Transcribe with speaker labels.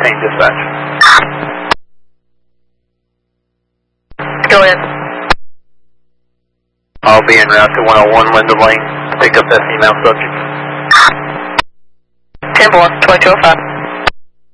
Speaker 1: maintain dispatch.
Speaker 2: Go ahead.
Speaker 1: I'll be en route to 101 Linda Lane. Pick up that female subject.
Speaker 2: 10-4, 2205.